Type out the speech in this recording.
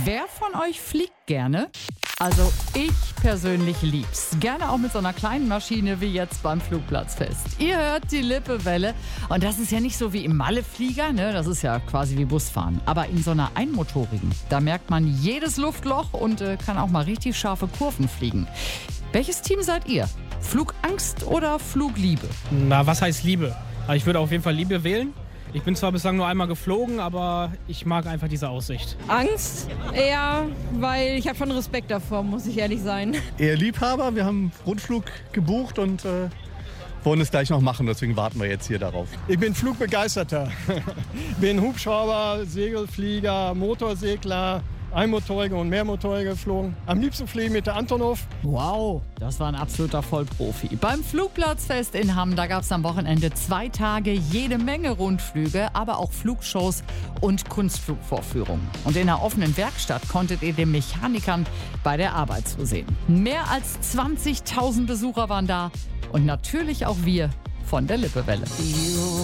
Wer von euch fliegt gerne? Also ich persönlich lieb's. Gerne auch mit so einer kleinen Maschine wie jetzt beim Flugplatzfest. Ihr hört die Lippewelle und das ist ja nicht so wie im Malle-Flieger, ne? Das ist ja quasi wie Busfahren. Aber in so einer einmotorigen, da merkt man jedes Luftloch und kann auch mal richtig scharfe Kurven fliegen. Welches Team seid ihr? Flugangst oder Flugliebe? Na, was heißt Liebe? Ich würde auf jeden Fall Liebe wählen. Ich bin zwar bislang nur einmal geflogen, aber ich mag einfach diese Aussicht. Angst eher, weil ich habe schon Respekt davor, muss ich ehrlich sein. Eher Liebhaber, wir haben einen Rundflug gebucht und wollen es gleich noch machen, deswegen warten wir jetzt hier darauf. Ich bin Flugbegeisterter. Bin Hubschrauber, Segelflieger, Motorsegler, einmotorige und mehrmotorige geflogen. Am liebsten fliegen mit der Antonov. Wow, das war ein absoluter Vollprofi. Beim Flugplatzfest in Hamm, da gab es am Wochenende 2 Tage jede Menge Rundflüge, aber auch Flugshows und Kunstflugvorführungen. Und in einer offenen Werkstatt konntet ihr den Mechanikern bei der Arbeit zusehen. Mehr als 20.000 Besucher waren da und natürlich auch wir von der Lippewelle.